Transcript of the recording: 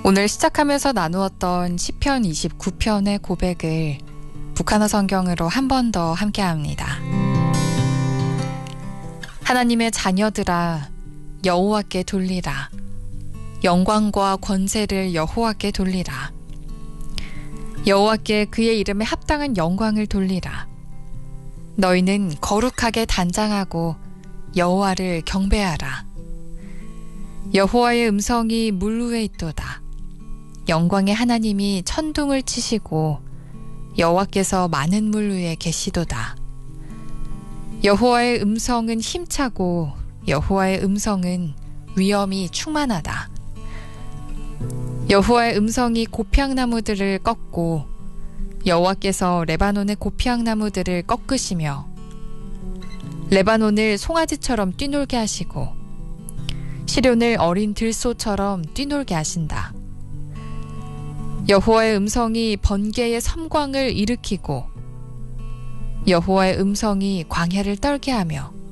오늘 시작하면서 나누었던 시편 29편의 고백을 북한어 성경으로 한 번 더 함께합니다. 하나님의 자녀들아, 여호와께 돌리라. 영광과 권세를 여호와께 돌리라. 여호와께 그의 이름에 합당한 영광을 돌리라. 너희는 거룩하게 단장하고 여호와를 경배하라. 여호와의 음성이 물 위에 있도다. 영광의 하나님이 천둥을 치시고 여호와께서 많은 물 위에 계시도다. 여호와의 음성은 힘차고 여호와의 음성은 위엄이 충만하다. 여호와의 음성이 고피향나무들을 꺾고 여호와께서 레바논의 고피향나무들을 꺾으시며 레바논을 송아지처럼 뛰놀게 하시고 시련을 어린 들소처럼 뛰놀게 하신다. 여호와의 음성이 번개의 섬광을 일으키고 여호와의 음성이 광야를 떨게 하며